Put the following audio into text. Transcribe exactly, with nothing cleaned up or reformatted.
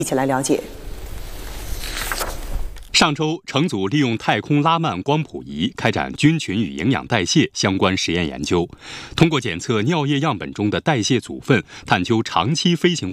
一起来了解。 上周，成组利用太空拉曼光谱仪开展菌群与营养代谢相关实验研究，通过检测尿液样本中的代谢组分，探究长期飞行